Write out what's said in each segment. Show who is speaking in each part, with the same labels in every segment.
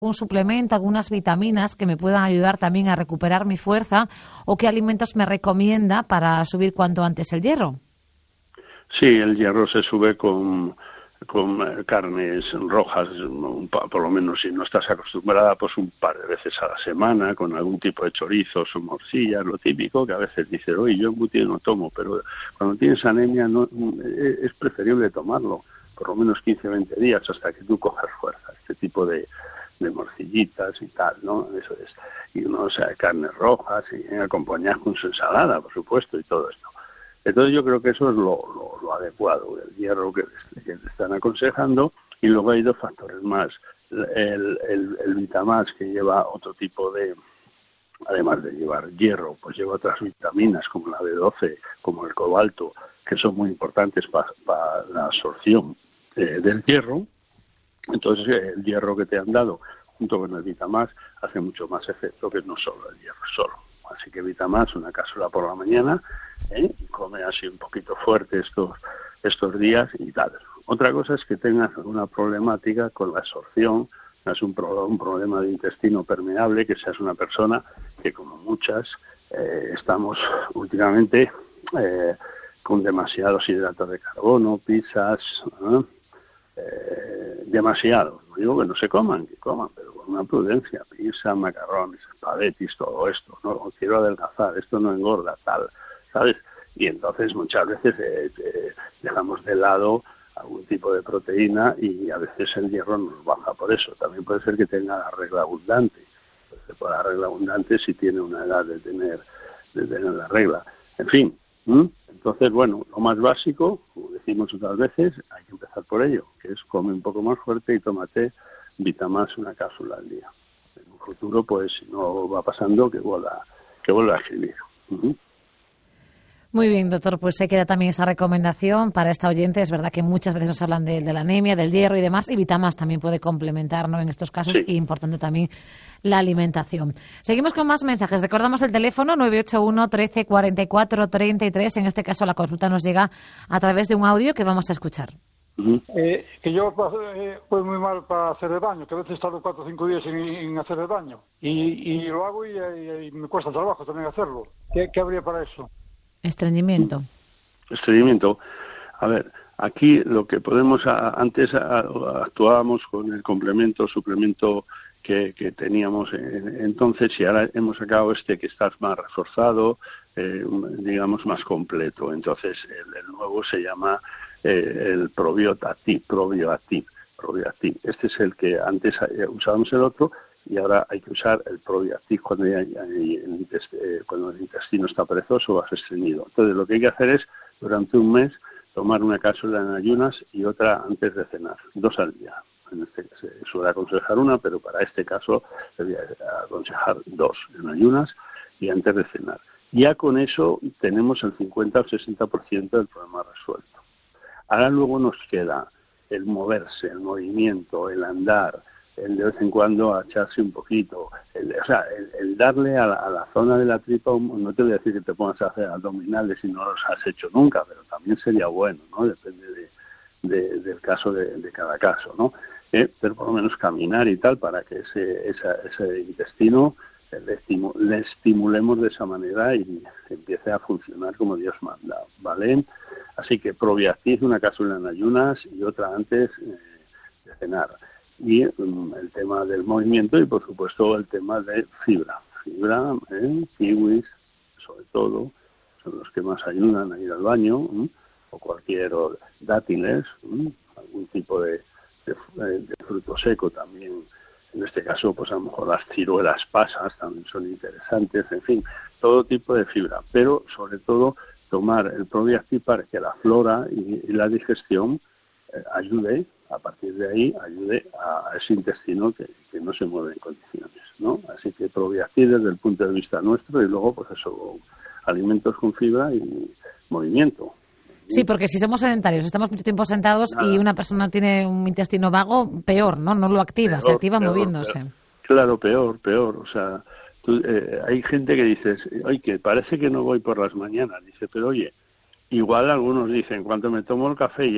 Speaker 1: un suplemento, algunas vitaminas que me puedan ayudar también a recuperar mi fuerza, o qué alimentos me recomienda para subir cuanto antes el hierro.
Speaker 2: Sí, el hierro se sube con carnes rojas, por lo menos si no estás acostumbrada, pues un par de veces a la semana, con algún tipo de chorizos o morcillas, lo típico que a veces dices, oye, yo embutido no tomo, pero cuando tienes anemia no, es preferible tomarlo, por lo menos 15-20 días hasta que tú cojas fuerza, este tipo de morcillitas y tal, ¿no? Eso es. Y uno, o sea, carnes rojas y acompañadas con su ensalada, por supuesto, y todo esto. Entonces yo creo que eso es lo adecuado, el hierro que te están aconsejando, y luego hay dos factores más. El Vitamax, que lleva otro tipo de, además de llevar hierro, pues lleva otras vitaminas como la B12, como el cobalto, que son muy importantes para la absorción del hierro. Entonces el hierro que te han dado junto con el Vitamax hace mucho más efecto que no solo el hierro solo. Así que Vitamax, una cápsula por la mañana, y come así un poquito fuerte estos días y tal. Otra cosa es que tengas alguna problemática con la absorción, es un problema de intestino permeable, que seas una persona que, como muchas, estamos últimamente con demasiados hidratos de carbono, pizzas, demasiado. No digo que no se coman, que coman, pero con una prudencia. Pizza, macarrones, espaguetis, todo esto. No quiero adelgazar, esto no engorda, tal, ¿sabes? Y entonces muchas veces dejamos de lado algún tipo de proteína y a veces el hierro nos baja por eso. También puede ser que tenga la regla abundante. Puede ser por la regla abundante si tiene una edad de tener la regla. En fin. Entonces, bueno, lo más básico, como decimos otras veces, hay que empezar por ello, que es come un poco más fuerte y tómate Vitamax, una cápsula al día. En un futuro, pues, si no va pasando, que vuelva a escribir.
Speaker 1: Muy bien, doctor, pues se queda también esa recomendación para esta oyente. Es verdad que muchas veces nos hablan de la anemia, del hierro y demás, y Vitamax también puede complementar, ¿no?, en estos casos,
Speaker 2: Sí.
Speaker 1: y importante también la alimentación. Seguimos con más mensajes. Recordamos el teléfono 981 13 44 33. En este caso la consulta nos llega a través de un audio que vamos a escuchar.
Speaker 3: Que yo voy muy mal para hacer el baño, que a veces tardo 4 o 5 días en hacer el baño. Y lo hago y me cuesta trabajo también hacerlo. ¿Qué habría para eso?
Speaker 1: Estreñimiento.
Speaker 2: Estreñimiento. A ver, aquí lo que podemos, antes actuábamos con el suplemento que teníamos entonces, y ahora hemos sacado que estás más reforzado, digamos más completo. Entonces el nuevo se llama el Probioactive. Este es el que antes usábamos el otro, y ahora hay que usar el Probioactive cuando el intestino está perezoso o estreñido. Entonces lo que hay que hacer es, durante un mes, tomar una cápsula en ayunas y otra antes de cenar, 2 al día. Se suele aconsejar una, pero para este caso se voy a aconsejar 2 en ayunas y antes de cenar. Ya con eso tenemos el 50 o 60% del problema resuelto. Ahora luego nos queda el moverse, el movimiento, el andar, el de vez en cuando echarse un poquito, el darle a la zona de la tripa. No te voy a decir que te pongas a hacer abdominales si no los has hecho nunca, pero también sería bueno, ¿no? Depende del caso de cada caso, ¿no? Pero por lo menos caminar y tal, para que ese intestino le estimulemos de esa manera y empiece a funcionar como Dios manda, ¿vale? Así que Probioactive, una cápsula en ayunas y otra antes de cenar. Y el tema del movimiento y, por supuesto, el tema de fibra, kiwis, sobre todo, son los que más ayudan a ir al baño, o cualquier dátiles, algún tipo de fruto seco también. En este caso, pues a lo mejor las ciruelas pasas también son interesantes, en fin, todo tipo de fibra, pero sobre todo tomar el Probioactive para que la flora y la digestión ayude, a partir de ahí, ayude a ese intestino que no se mueve en condiciones, ¿no? Así que Probioactive desde el punto de vista nuestro, y luego, pues eso, alimentos con fibra y movimiento.
Speaker 1: Sí, porque si somos sedentarios, estamos mucho tiempo sentados y una persona tiene un intestino vago, peor, ¿no? No lo activa, se activa moviéndose.
Speaker 2: Peor. Claro, peor. O sea, hay gente que dice, oye, que parece que no voy por las mañanas. Dice, pero oye, igual algunos dicen, cuando me tomo el café ya.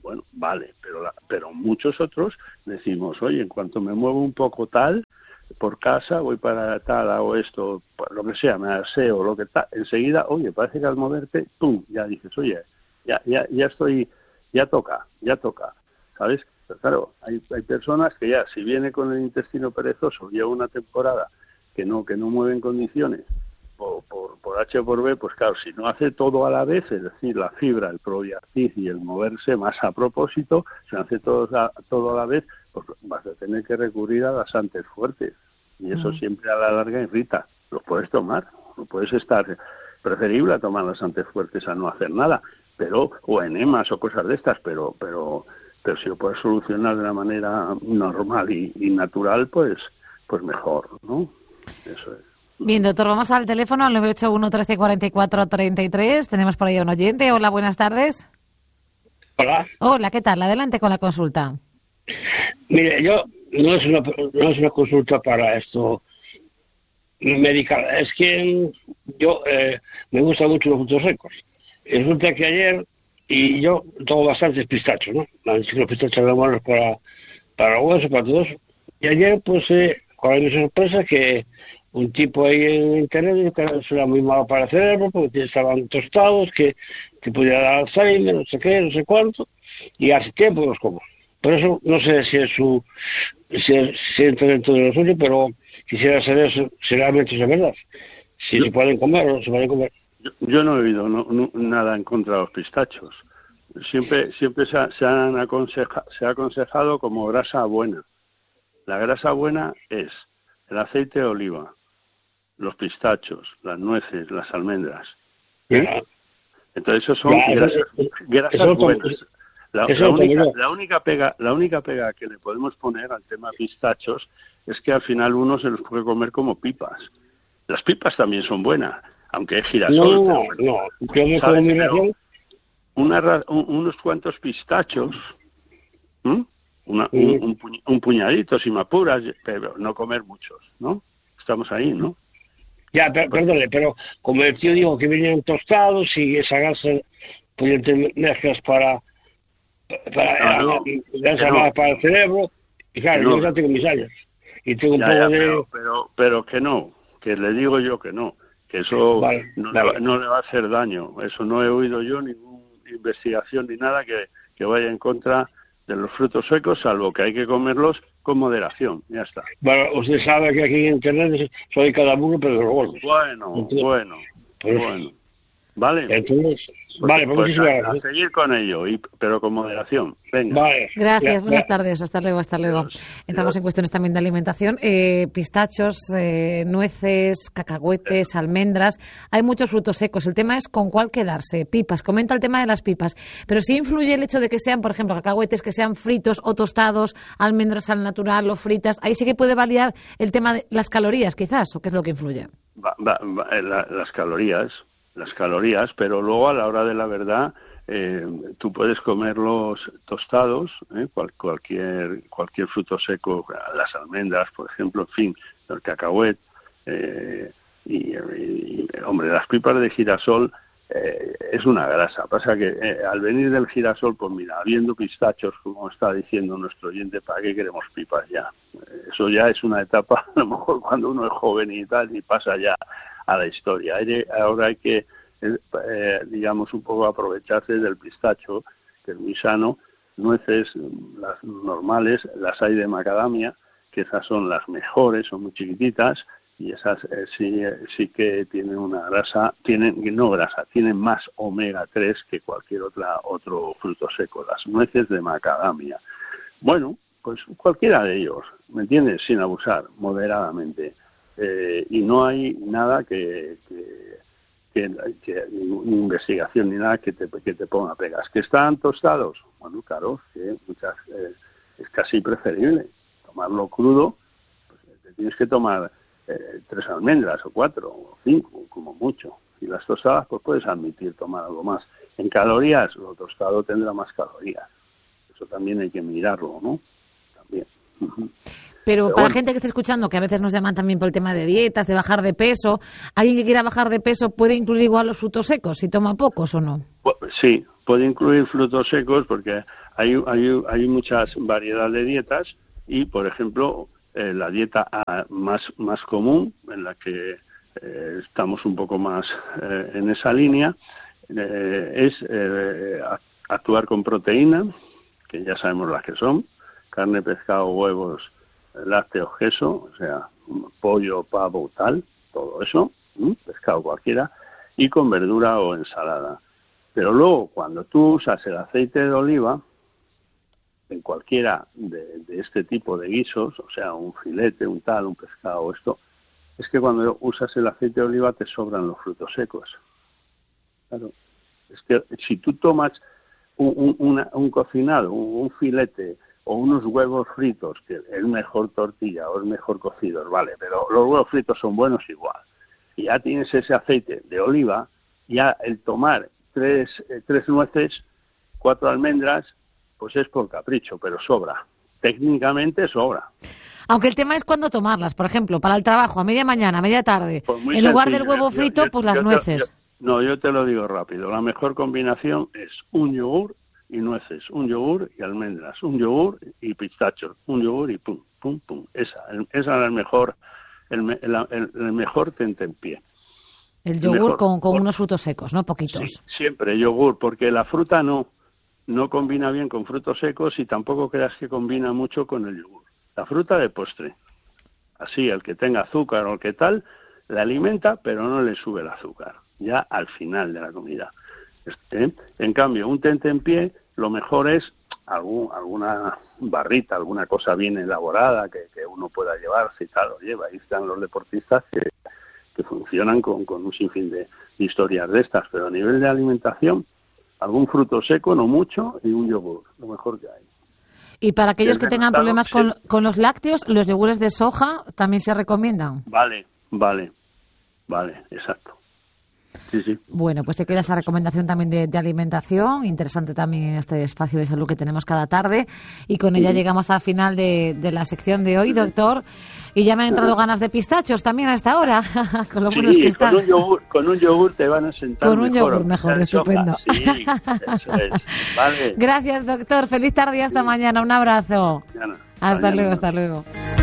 Speaker 2: Bueno, vale, pero muchos otros decimos, oye, en cuanto me muevo un poco tal, por casa, voy para tal, hago esto, lo que sea, me aseo, lo que tal, enseguida, oye, parece que al moverte, pum, ya dices, oye, ya estoy, ya toca, ¿sabes? Pero claro, hay personas que ya, si viene con el intestino perezoso, lleva una temporada que no mueve en condiciones, por H o por B, pues claro, si no hace todo a la vez, es decir, la fibra, el probiartiz y el moverse más a propósito, si no hace todo a la vez, pues vas a tener que recurrir a laxantes fuertes. Y eso siempre a la larga irrita. Los puedes tomar, no puedes estar preferible a tomar laxantes fuertes a no hacer nada, o enemas o cosas de estas, pero si lo puedes solucionar de una manera normal y natural, pues mejor, ¿no? Eso es.
Speaker 1: Bien, doctor, vamos al teléfono al 981 13 44 33. Tenemos por ahí a un oyente. Hola, buenas tardes.
Speaker 4: Hola.
Speaker 1: Hola, ¿qué tal? Adelante con la consulta.
Speaker 4: Mire, yo no es una consulta para esto médica. Es que yo me gustan mucho los frutos secos. Resulta que ayer, y yo tomo bastantes pistachos, ¿no? Me han dicho que los pistachos son buenos para el hueso, para todo eso. Y ayer, pues, con mi sorpresa que un tipo ahí en internet dijo que eso era muy malo para el cerebro porque estaban tostados, que podía dar Alzheimer, no sé qué, no sé cuánto, y hace tiempo los como. Por eso no sé si entra dentro de lo suyo, pero quisiera saber si realmente es verdad. Si se pueden comer o no se pueden comer.
Speaker 2: Yo no he oído nada en contra de los pistachos. Siempre se ha aconsejado como grasa buena. La grasa buena es el aceite de oliva, los pistachos, las nueces, las almendras. Entonces esos son grasas buenas. La única pega que le podemos poner al tema pistachos es que al final uno se los puede comer como pipas. Las pipas también son buenas, aunque es girasol. Unos cuantos pistachos, un puñadito si me apuras, pero no comer muchos, ¿no? Estamos ahí, ¿no?
Speaker 4: Ya, perdone, pero como el tío dijo que venían tostados y esa grasa podían tener mezclas para el cerebro, y claro, yo ya tengo mis años y tengo un poco de...
Speaker 2: Pero que no, que le digo yo que no, que eso no le va a hacer daño. Eso no he oído yo ninguna investigación ni nada que vaya en contra de los frutos secos, salvo que hay que comerlos con moderación, ya está.
Speaker 4: Bueno, usted sabe que aquí en Internet soy cada uno, pero de los gordos.
Speaker 2: Bueno. Vale.
Speaker 4: Entonces, pues muchísimas gracias.
Speaker 2: A seguir con ello, pero con moderación. Venga.
Speaker 4: Vale.
Speaker 1: Gracias, buenas tardes. Hasta luego. Entramos en cuestiones también de alimentación. Pistachos, nueces, cacahuetes, almendras. Hay muchos frutos secos. El tema es con cuál quedarse. Pipas. Comenta el tema de las pipas. Pero sí influye el hecho de que sean, por ejemplo, cacahuetes que sean fritos o tostados, almendras al natural o fritas. Ahí sí que puede variar el tema de las calorías, quizás, o qué es lo que influye. Las calorías, pero luego a la hora de la verdad tú puedes comerlos tostados, cualquier fruto seco, las almendras, por ejemplo, en fin, el cacahuete, hombre, las pipas de girasol es una grasa. Pasa que al venir del girasol, pues mira, habiendo pistachos, como está diciendo nuestro oyente, ¿para qué queremos pipas ya? Eso ya es una etapa, a lo mejor cuando uno es joven y tal, y pasa ya a la historia. Ahora hay que, digamos, un poco aprovecharse del pistacho, que es muy sano. Nueces, las normales, las hay de macadamia, que esas son las mejores, son muy chiquititas, y esas sí que tienen una grasa, tienen más omega 3 que cualquier otro fruto seco, las nueces de macadamia. Bueno, pues cualquiera de ellos, ¿me entiendes? Sin abusar, moderadamente. Y no hay nada que ni investigación ni nada que te ponga pegas. ¿Que están tostados? Bueno, claro, que es casi preferible tomarlo crudo. Pues te tienes que tomar 3 almendras o 4 o 5 como mucho. Y las tostadas, pues puedes admitir tomar algo más. En calorías, lo tostado tendrá más calorías. Eso también hay que mirarlo, ¿no? También. Pero para la gente que esté escuchando, que a veces nos llaman también por el tema de dietas, de bajar de peso, ¿alguien que quiera bajar de peso puede incluir igual los frutos secos, si toma pocos o no?
Speaker 2: Sí, puede incluir frutos secos porque hay muchas variedades de dietas y, por ejemplo, la dieta más común, en la que estamos un poco más en esa línea, es actuar con proteína, que ya sabemos las que son: carne, pescado, huevos, lácteos, queso, o sea, pollo, pavo, tal, todo eso, pescado cualquiera, y con verdura o ensalada. Pero luego, cuando tú usas el aceite de oliva, en cualquiera de este tipo de guisos, o sea, un filete, un tal, un pescado, esto, es que cuando usas el aceite de oliva te sobran los frutos secos. Claro, es que si tú tomas un cocinado, un filete o unos huevos fritos, que es mejor tortilla o es mejor cocidos, vale, pero los huevos fritos son buenos igual, y ya tienes ese aceite de oliva, ya el tomar tres nueces, 4 almendras, pues es por capricho, pero sobra. Técnicamente sobra.
Speaker 5: Aunque el tema es cuándo tomarlas. Por ejemplo, para el trabajo, a media mañana, a media tarde,
Speaker 2: pues
Speaker 5: en lugar del huevo frito, pues las nueces.
Speaker 2: Yo te lo digo rápido. La mejor combinación es un yogur y nueces, un yogur y almendras, un yogur y pistachos, un yogur y pum, pum, pum. Esa es el mejor tentempié.
Speaker 5: El yogur con unos frutos secos, ¿no? Poquitos.
Speaker 2: Sí, siempre yogur, porque la fruta no combina bien con frutos secos, y tampoco creas que combina mucho con el yogur. La fruta de postre, así, el que tenga azúcar o el que tal, la alimenta, pero no le sube el azúcar, ya al final de la comida. En cambio, un tentempié, lo mejor es alguna barrita, alguna cosa bien elaborada que uno pueda llevarse y tal, lo lleva. Ahí están los deportistas que funcionan con un sinfín de historias de estas, pero a nivel de alimentación, algún fruto seco, no mucho, y un yogur, lo mejor que hay.
Speaker 5: Y para aquellos que tengan problemas con los lácteos, los yogures de soja también se recomiendan.
Speaker 2: Vale, exacto. Sí.
Speaker 5: Bueno, pues te queda esa recomendación también de alimentación, interesante también en este espacio de salud que tenemos cada tarde, y con ella llegamos al final de la sección de hoy, doctor, y ya me han entrado ganas de pistachos también a esta hora, con lo buenos que están.
Speaker 2: Con un yogur te van a sentar
Speaker 5: con un yogur mejor, estupendo.
Speaker 2: Sí, eso es. Vale.
Speaker 5: Gracias, doctor, feliz tarde y hasta mañana, un abrazo.
Speaker 2: Mañana.
Speaker 5: Hasta luego.